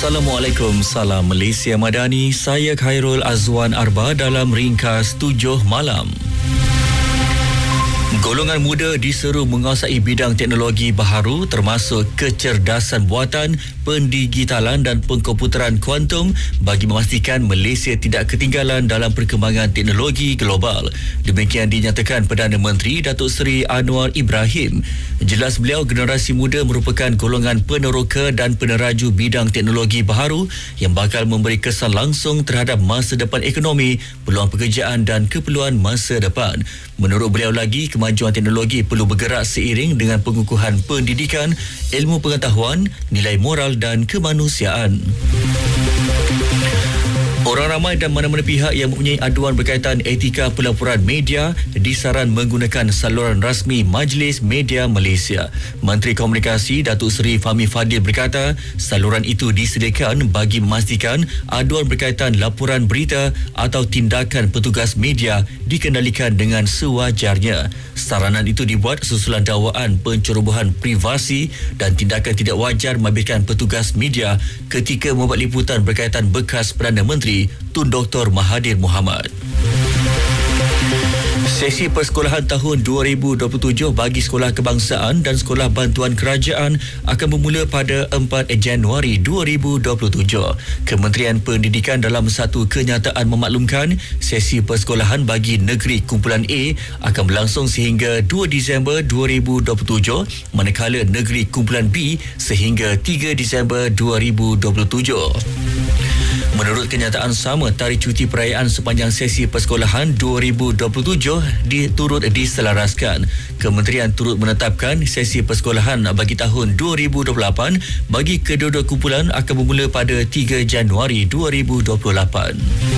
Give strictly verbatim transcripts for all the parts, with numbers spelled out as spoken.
Assalamualaikum, salam Malaysia Madani. Saya Khairul Azwan Arba dalam ringkas tujuh malam. Golongan muda diseru menguasai bidang teknologi baharu termasuk kecerdasan buatan, pendigitalan dan pengkomputeran kuantum bagi memastikan Malaysia tidak ketinggalan dalam perkembangan teknologi global. Demikian dinyatakan Perdana Menteri Datuk Seri Anwar Ibrahim. Jelas beliau, generasi muda merupakan golongan peneroka dan peneraju bidang teknologi baharu yang bakal memberi kesan langsung terhadap masa depan ekonomi, peluang pekerjaan dan keperluan masa depan. Menurut beliau lagi, kemajuan teknologi perlu bergerak seiring dengan pengukuhan pendidikan, ilmu pengetahuan, nilai moral dan kemanusiaan. Orang ramai dan mana-mana pihak yang mempunyai aduan berkaitan etika pelaporan media disaran menggunakan saluran rasmi Majlis Media Malaysia. Menteri Komunikasi Datuk Seri Fahmi Fadil berkata, saluran itu disediakan bagi memastikan aduan berkaitan laporan berita atau tindakan petugas media dikendalikan dengan sewajarnya. Saranan itu dibuat susulan dakwaan pencerobohan privasi dan tindakan tidak wajar membabitkan petugas media ketika membuat liputan berkaitan bekas Perdana Menteri Tun Doktor Mahathir Mohamad. Sesi persekolahan tahun dua ribu dua puluh tujuh bagi sekolah kebangsaan dan sekolah bantuan kerajaan akan bermula pada empat Januari dua ribu dua puluh tujuh. Kementerian Pendidikan dalam satu kenyataan memaklumkan sesi persekolahan bagi negeri kumpulan A akan berlangsung sehingga dua Disember dua ribu dua puluh tujuh, manakala negeri kumpulan B sehingga tiga Disember dua ribu dua puluh tujuh. Menurut kenyataan sama, tarikh cuti perayaan sepanjang sesi persekolahan dua ribu dua puluh tujuh diturut diselaraskan. Kementerian turut menetapkan sesi persekolahan bagi tahun dua ribu dua puluh lapan bagi kedua-dua kumpulan akan bermula pada tiga Januari dua ribu dua puluh lapan.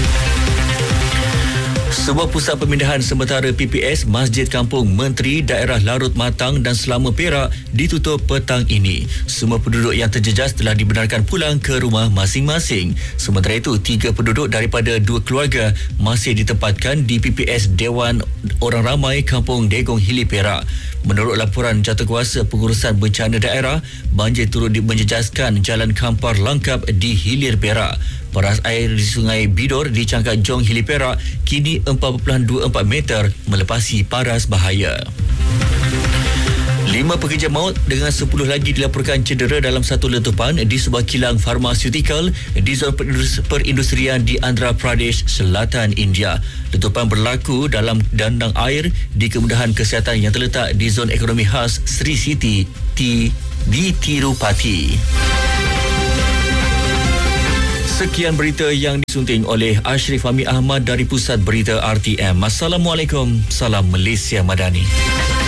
Sebuah pusat pemindahan sementara P P S Masjid Kampung Menteri Daerah Larut Matang dan Selama Perak ditutup petang ini. Semua penduduk yang terjejas telah dibenarkan pulang ke rumah masing-masing. Sementara itu, tiga penduduk daripada dua keluarga masih ditempatkan di P P S Dewan Orang Ramai Kampung Degong Hili Perak. Menurut laporan Jawatankuasa Pengurusan Bencana Daerah, banjir turut menjejaskan jalan Kampar Langkap di Hilir Perak. Paras air di Sungai Bidor di Cangkat Jong Hili Perak kini empat perpuluhan dua empat meter melepasi paras bahaya. Lima pekerja maut dengan sepuluh lagi dilaporkan cedera dalam satu letupan di sebuah kilang farmaseutical di zon perindustrian di Andhra Pradesh, Selatan India. Letupan berlaku dalam dandang air di kemudahan kesihatan yang terletak di zon ekonomi khas Sri City di Tirupati. Sekian berita yang disunting oleh Ashrif Fahmi Ahmad dari Pusat Berita R T M. Assalamualaikum, salam Malaysia Madani.